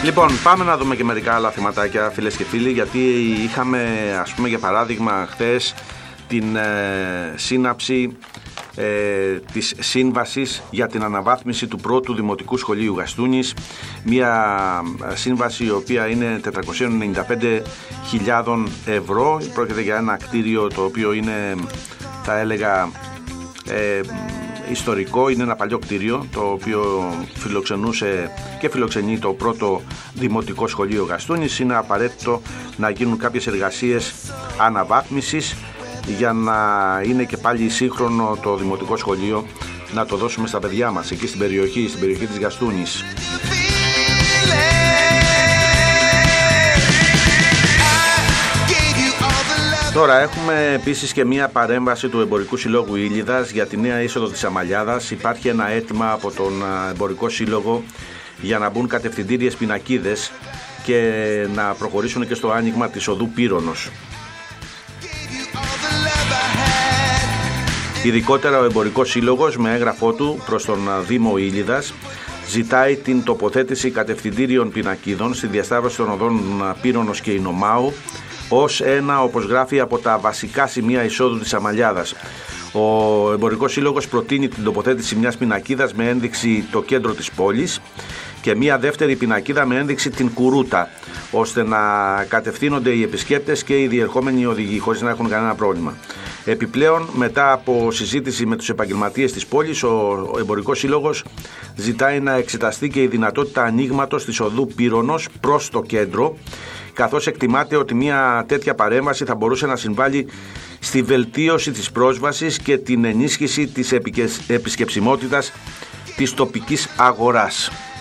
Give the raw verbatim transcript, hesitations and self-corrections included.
Λοιπόν, πάμε να δούμε και μερικά άλλα θεματάκια, φίλες και φίλοι, γιατί είχαμε, ας πούμε, για παράδειγμα, χθες την ε, σύναψη ε, της σύμβασης για την αναβάθμιση του πρώτου Δημοτικού Σχολείου Γαστούνης, μια σύμβαση η οποία είναι τετρακόσιες ενενήντα πέντε χιλιάδες ευρώ. Πρόκειται για ένα κτίριο το οποίο είναι, θα έλεγα, ε, ιστορικό, είναι ένα παλιό κτίριο το οποίο φιλοξενούσε και φιλοξενεί το πρώτο Δημοτικό Σχολείο Γαστούνης. Είναι απαραίτητο να γίνουν κάποιες εργασίες αναβάθμισης για να είναι και πάλι σύγχρονο το Δημοτικό Σχολείο, να το δώσουμε στα παιδιά μας εκεί στην περιοχή, στην περιοχή της Γαστούνης. Τώρα έχουμε επίσης και μία παρέμβαση του Εμπορικού Συλλόγου Ήλιδας για τη νέα είσοδο της Αμαλιάδας. Υπάρχει ένα αίτημα από τον Εμπορικό Σύλλογο για να μπουν κατευθυντήριες πινακίδες και να προχωρήσουν και στο άνοιγμα της οδού Πύρονος. Ειδικότερα ο Εμπορικός Σύλλογος με έγγραφό του προς τον Δήμο Ήλιδας ζητάει την τοποθέτηση κατευθυντήριων πινακίδων στη διασταύρωση των οδών Πύρονος και Ινωμάου ως ένα, όπως γράφει, από τα βασικά σημεία εισόδου της Αμαλιάδας. Ο Εμπορικός Σύλλογος προτείνει την τοποθέτηση μιας πινακίδας με ένδειξη το κέντρο της πόλης και μια δεύτερη πινακίδα με ένδειξη την Κουρούτα, ώστε να κατευθύνονται οι επισκέπτες και οι διερχόμενοι οδηγοί χωρίς να έχουν κανένα πρόβλημα. Επιπλέον, μετά από συζήτηση με τους επαγγελματίες της πόλης, ο Εμπορικός Σύλλογος ζητάει να εξεταστεί και η δυνατότητα ανοίγματος της οδού Πύρονος προς το κέντρο, καθώς εκτιμάται ότι μια τέτοια παρέμβαση θα μπορούσε να συμβάλλει στη βελτίωση της πρόσβασης και την ενίσχυση της επισκεψιμότητας της τοπικής αγοράς.